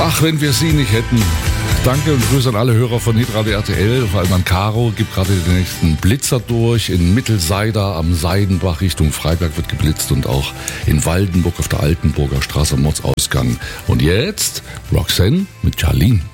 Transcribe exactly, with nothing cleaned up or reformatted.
Ach, wenn wir sie nicht hätten. Danke und Grüße an alle Hörer von Hitradio R T L, vor allem an Caro. Gibt gerade den nächsten Blitzer durch. In Mittelseider am Seidenbach Richtung Freiberg wird geblitzt und auch in Waldenburg auf der Altenburger Straße am Mordsausgang. Und jetzt Roxanne mit Charlene.